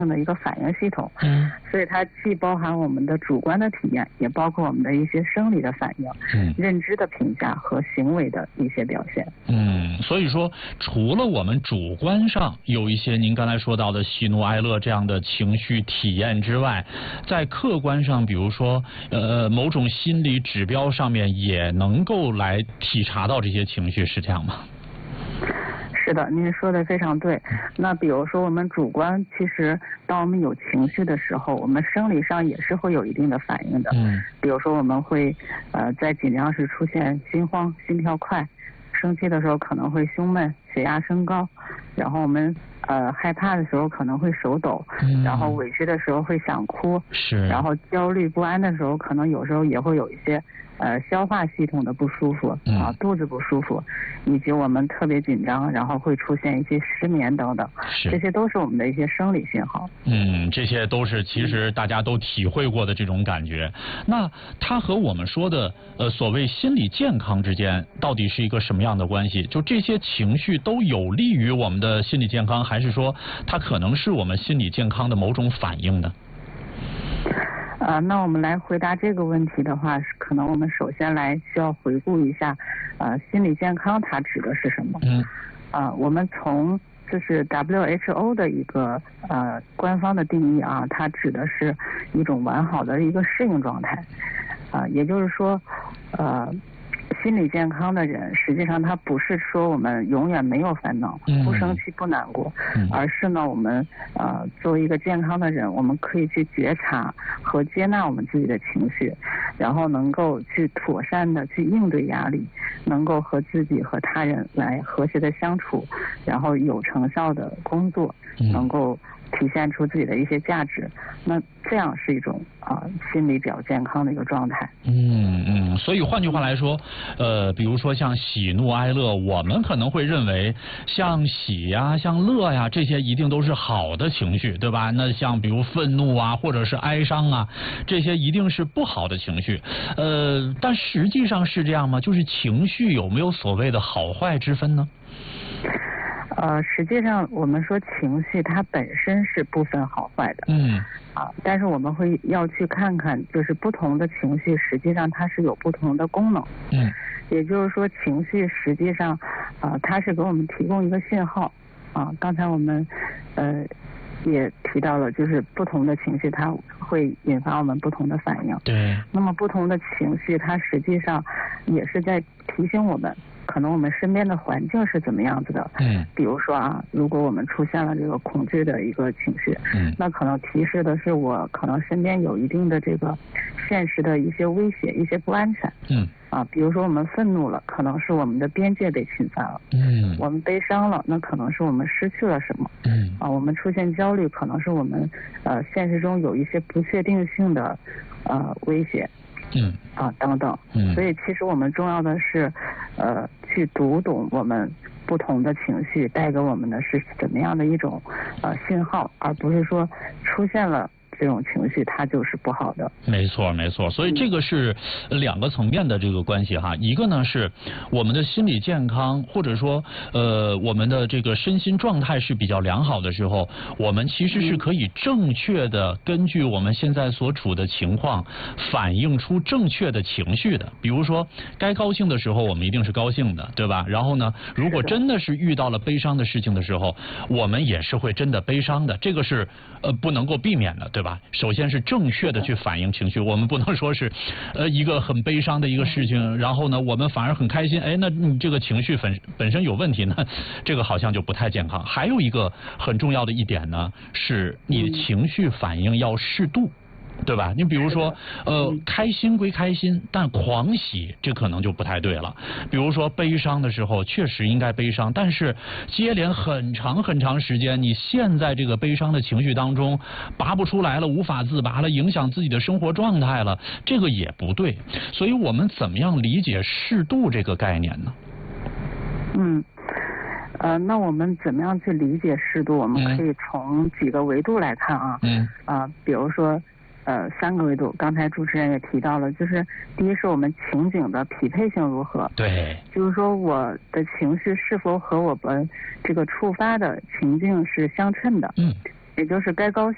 的一个反应系统，所以它既包含我们的主观的体验，也包括我们的一些生理的反应，认知的评价和行为的一些表现。 所以说，除了我们主观上有一些您刚才说到的喜怒哀乐这样的情绪体验之外，在客观上，比如说某种心理指标上面也能够来体察到这些情绪，是这样吗？ 是的，您说的非常对。那比如说我们主观，其实当我们有情绪的时候，我们生理上也是会有一定的反应的。比如说我们会在紧张时出现心慌、心跳快，生气的时候可能会胸闷、血压升高，然后我们害怕的时候可能会手抖，然后委屈的时候会想哭，然后焦虑不安的时候可能有时候也会有一些消化系统的不舒服肚子不舒服，以及我们特别紧张，然后会出现一些失眠等等，这些都是我们的一些生理信号。 这些都是其实大家都体会过的这种感觉。那它和我们说的所谓心理健康之间到底是一个什么样的关系？就这些情绪都有利于我们的心理健康，还是说它可能是我们心理健康的某种反应呢？ 那我们来回答这个问题的话，可能我们首先需要回顾一下，心理健康它指的是什么？我们从就是 WHO 的一个官方的定义啊，它指的是一种完好的一个适应状态，也就是说，心理健康的人，实际上他不是说我们永远没有烦恼，不生气不难过，而是呢我们作为一个健康的人，我们可以去觉察和接纳我们自己的情绪，然后能够去妥善的去应对压力，能够和自己和他人来和谐的相处，然后有成效的工作，能够体现出自己的一些价值，那这样是一种心理比较健康的一个状态。 所以换句话来说，比如说像喜怒哀乐，我们可能会认为像喜呀、像乐呀，这些一定都是好的情绪，对吧？那像比如愤怒啊，或者是哀伤啊，这些一定是不好的情绪。但实际上是这样吗？就是情绪有没有所谓的好坏之分呢？ 实际上我们说情绪它本身是不分好坏的，但是我们要去看看，就是不同的情绪实际上它是有不同的功能，也就是说情绪实际上它是给我们提供一个信号，刚才我们也提到了，就是不同的情绪它会引发我们不同的反应， 对， 那么不同的情绪它实际上也是在提醒我们可能我们身边的环境是怎么样子的，比如说如果我们出现了这个恐惧的一个情绪，那可能提示的是我可能身边有一定的这个现实的一些威胁、一些不安全，比如说我们愤怒了，可能是我们的边界被侵犯了，我们悲伤了，那可能是我们失去了什么，我们出现焦虑，可能是我们现实中有一些不确定性的威胁。等等，所以其实我们重要的是，去读懂我们不同的情绪带给我们的是怎么样的一种信号，而不是说出现了这种情绪它就是不好的。 没错没错，所以这个是两个层面的这个关系哈。一个呢是我们的心理健康，或者说我们的这个身心状态是比较良好的时候，我们其实是可以正确的根据我们现在所处的情况反映出正确的情绪的。比如说该高兴的时候我们一定是高兴的，对吧？然后呢，如果真的是遇到了悲伤的事情的时候，我们也是会真的悲伤的，这个是不能够避免的，对吧？首先是正确的去反映情绪，我们不能说是一个很悲伤的一个事情，然后呢我们反而很开心，那你这个情绪本身有问题呢，这个好像就不太健康。还有一个很重要的一点呢，是你的情绪反应要适度，对吧？你比如说开心归开心，但狂喜这可能就不太对了。比如说悲伤的时候确实应该悲伤，但是接连很长很长时间你陷在这个悲伤的情绪当中拔不出来了，无法自拔了，影响自己的生活状态了，这个也不对。所以我们怎么样理解适度这个概念呢？ 那我们怎么样去理解适度？我们可以从几个维度来看比如说3个维度，刚才主持人也提到了，就是第一是我们情景的匹配性如何， 对， 就是说我的情绪是否和我们这个触发的情境是相称的，也就是该高兴